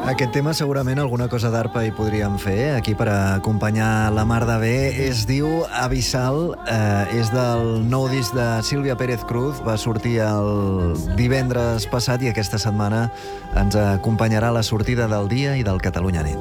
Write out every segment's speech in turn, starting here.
Aquest tema segurament alguna cosa d'arpa hi podríem fer aquí per acompanyar la mar de bé. Es diu Abissal, és del nou disc de Sílvia Pérez Cruz, va sortir el divendres passat i aquesta setmana ens acompanyarà a la sortida del Dia i del Catalunya Nit.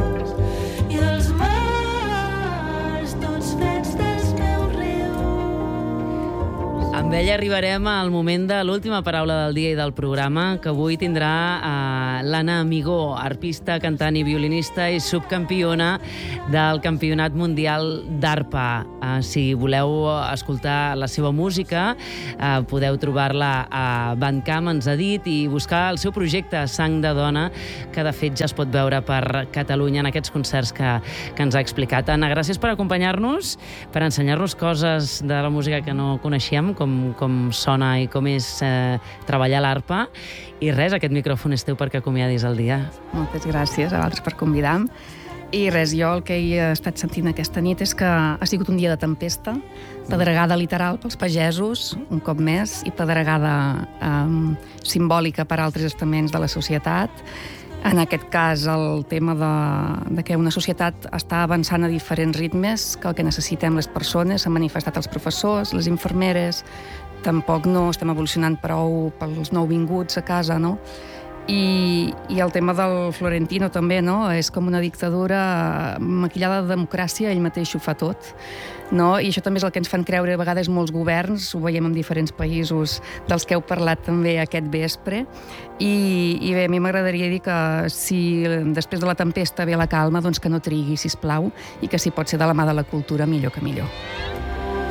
Amb ella arribarem al moment de l'última paraula del dia i del programa, que avui tindrà l'Anna Amigó, arpista, cantant i violinista i subcampiona del Campionat Mundial d'Arpa. Si voleu escoltar la seva música, podeu trobar-la a Bandcamp, ens ha dit, i buscar el seu projecte Sang de Dona, que de fet ja es pot veure per Catalunya en aquests concerts que ens ha explicat. Anna, gràcies per acompanyar-nos, per ensenyar-nos coses de la música que no coneixíem, com sona i com és treballar l'arpa. I res, aquest micròfon és teu perquè acomiadis el dia. Moltes gràcies a vosaltres per convidar-me. I res, jo el que he estat sentint aquesta nit és que ha sigut un dia de tempesta, pedregada literal pels pagesos, un cop més, i pedregada simbòlica per altres estaments de la societat. En aquest cas, el tema de que una societat està avançant a diferents ritmes, que el que necessitem les persones, s'han manifestat els professors, les infermeres, tampoc no estem evolucionant prou pels nouvinguts a casa, no? I el tema del Florentino també, no? És com una dictadura maquillada de democràcia, ell mateix ho fa tot, no? I això també és el que ens fan creure a vegades molts governs, ho veiem en diferents països dels que heu parlat també aquest vespre, i bé, a mi m'agradaria dir que si després de la tempesta ve la calma, doncs que no trigui, sisplau, i que si pot ser de la mà de la cultura, millor que millor.